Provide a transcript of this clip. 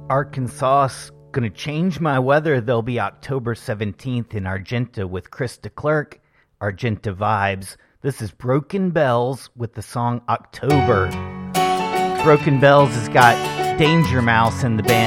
Arkansas gonna change my weather. There'll be October 17th in Argenta with Krista Clark. Argenta vibes. This is Broken Bells with the song October. Broken Bells has got Danger Mouse in the band.